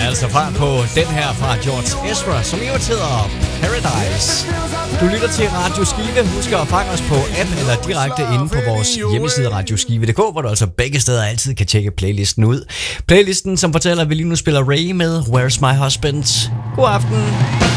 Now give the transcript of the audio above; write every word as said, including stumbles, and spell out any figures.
altså fart på den her fra George Ezra, som jo hedder Paradise. Du lytter til Radio Skive. Husk at fange os på app eller direkte inde på vores hjemmeside radioskive punktum d k, hvor du altså begge steder altid kan tjekke playlisten ud. Playlisten, som fortæller, at vi lige nu spiller Ray med Where's My Husband. God aften.